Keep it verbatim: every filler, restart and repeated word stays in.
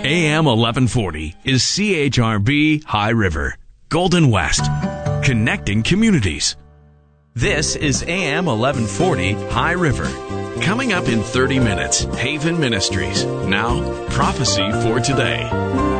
A M eleven forty is C H R B High River, Golden West, connecting communities. This is A M eleven forty High River. Coming up in thirty minutes, Haven Ministries. Now, prophecy for today.